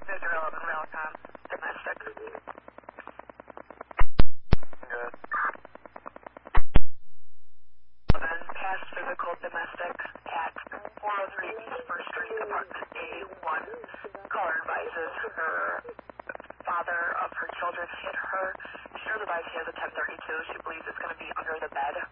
Victor 11, Railcom, domestic. Good. 11, past physical domestic at 403 East First Street, apartment A1. Caller advises her father of her children hit her. She knows advice he has a 1032. She believes it's going to be under the bed.